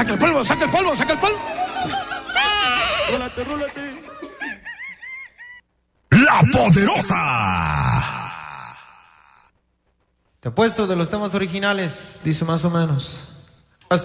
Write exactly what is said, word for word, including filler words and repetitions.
Saca el polvo, saca el polvo, saca el polvo. Rólate, rólate. La Poderosa. Te apuesto de los temas originales, dice más o menos.